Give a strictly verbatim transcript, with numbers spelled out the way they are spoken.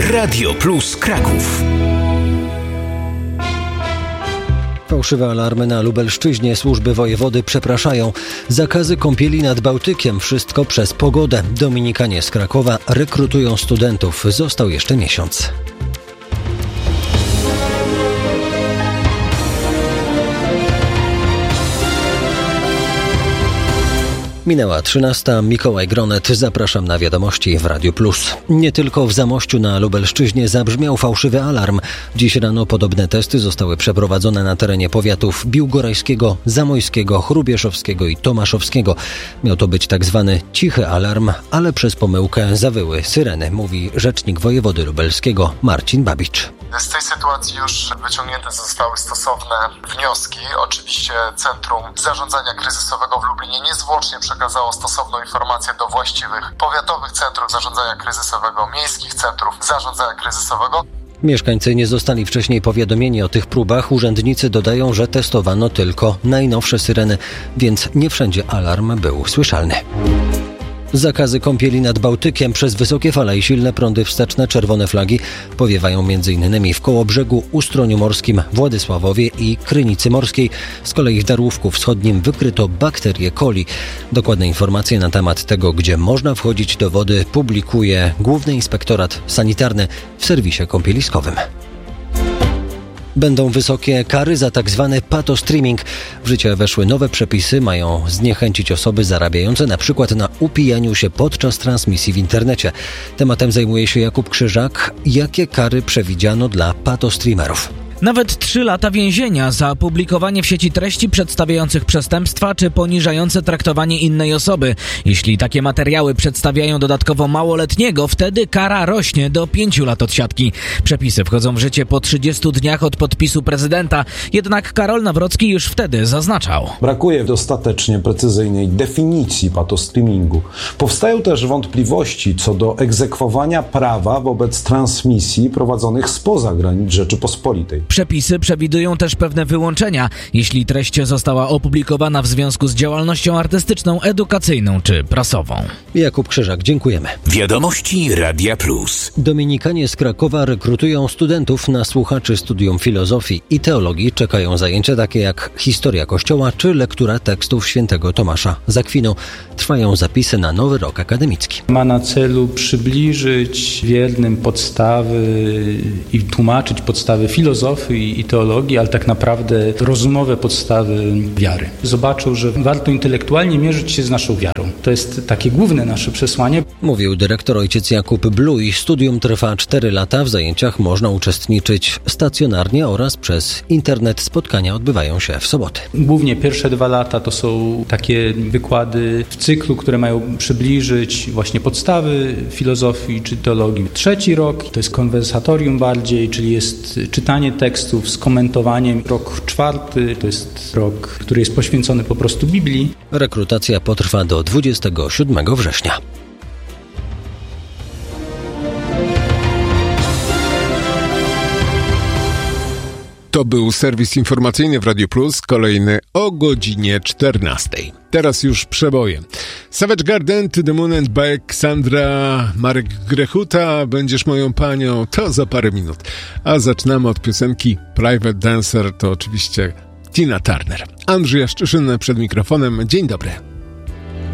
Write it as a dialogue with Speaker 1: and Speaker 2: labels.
Speaker 1: Radio Plus Kraków.
Speaker 2: Fałszywe alarmy na Lubelszczyźnie. Służby wojewody przepraszają. Zakazy kąpieli nad Bałtykiem. Wszystko przez pogodę. Dominikanie z Krakowa rekrutują studentów. Został jeszcze miesiąc. Minęła trzynasta. Mikołaj Gronet. Zapraszam na wiadomości w Radiu Plus. Nie tylko w Zamościu na Lubelszczyźnie zabrzmiał fałszywy alarm. Dziś rano podobne testy zostały przeprowadzone na terenie powiatów biłgorajskiego, zamojskiego, chrubieszowskiego i tomaszowskiego. Miał to być tak zwany cichy alarm, ale przez pomyłkę zawyły syreny, mówi rzecznik wojewody lubelskiego Marcin Babicz.
Speaker 3: Z tej sytuacji już wyciągnięte zostały stosowne wnioski. Oczywiście Centrum Zarządzania Kryzysowego w Lublinie niezwłocznie przekazało stosowną informację do właściwych powiatowych centrów zarządzania kryzysowego, miejskich centrów zarządzania kryzysowego.
Speaker 2: Mieszkańcy nie zostali wcześniej powiadomieni o tych próbach. Urzędnicy dodają, że testowano tylko najnowsze syreny, więc nie wszędzie alarm był słyszalny. Zakazy kąpieli nad Bałtykiem. Przez wysokie fale i silne prądy wsteczne czerwone flagi powiewają m.in. w Kołobrzegu, Ustroniu Morskim, Władysławowie i Krynicy Morskiej. Z kolei w Darłówku Wschodnim wykryto bakterię coli. Dokładne informacje na temat tego, gdzie można wchodzić do wody, publikuje Główny Inspektorat Sanitarny w serwisie kąpieliskowym. Będą wysokie kary za tak zwany patostreaming. W życie weszły nowe przepisy, mają zniechęcić osoby zarabiające na przykład na upijaniu się podczas transmisji w internecie. Tematem zajmuje się Jakub Krzyżak. Jakie kary przewidziano dla patostreamerów?
Speaker 4: Nawet trzy lata więzienia za publikowanie w sieci treści przedstawiających przestępstwa czy poniżające traktowanie innej osoby. Jeśli takie materiały przedstawiają dodatkowo małoletniego, wtedy kara rośnie do pięciu lat odsiadki. Przepisy wchodzą w życie po trzydziestu dniach od podpisu prezydenta. Jednak Karol Nawrocki już wtedy zaznaczał:
Speaker 5: brakuje dostatecznie precyzyjnej definicji patostreamingu. Powstają też wątpliwości co do egzekwowania prawa wobec transmisji prowadzonych spoza granic Rzeczypospolitej.
Speaker 4: Przepisy przewidują też pewne wyłączenia, jeśli treść została opublikowana w związku z działalnością artystyczną, edukacyjną czy prasową.
Speaker 2: Jakub Krzyżak, dziękujemy.
Speaker 1: Wiadomości Radia Plus.
Speaker 2: Dominikanie z Krakowa rekrutują studentów. Na słuchaczy studium filozofii i teologii czekają zajęcia takie jak historia Kościoła czy lektura tekstów świętego Tomasza z Akwinu. Trwają zapisy na nowy rok akademicki.
Speaker 6: Ma na celu przybliżyć wiernym podstawy i tłumaczyć podstawy filozofii i teologii, ale tak naprawdę rozumowe podstawy wiary. Zobaczył, że warto intelektualnie mierzyć się z naszą wiarą. To jest takie główne nasze przesłanie.
Speaker 2: Mówił dyrektor ojciec Jakub Bluj. Studium trwa cztery lata. W zajęciach można uczestniczyć stacjonarnie oraz przez internet. Spotkania odbywają się w soboty.
Speaker 6: Głównie pierwsze dwa lata to są takie wykłady w cyklu, które mają przybliżyć właśnie podstawy filozofii czy teologii. Trzeci rok to jest konwersatorium bardziej, czyli jest czytanie tekstów z komentowaniem. Rok czwarty to jest rok, który jest poświęcony po prostu Biblii.
Speaker 2: Rekrutacja potrwa do dwudziestego siódmego września.
Speaker 7: To był serwis informacyjny w Radiu Plus, kolejny o godzinie czternastej. Teraz już przeboje. Savage Garden, To the Moon and Back, Sandra, Marek Grechuta, Będziesz moją panią, to za parę minut. A zaczynamy od piosenki Private Dancer, to oczywiście Tina Turner. Andrzej Jaszczyszyn przed mikrofonem. Dzień dobry.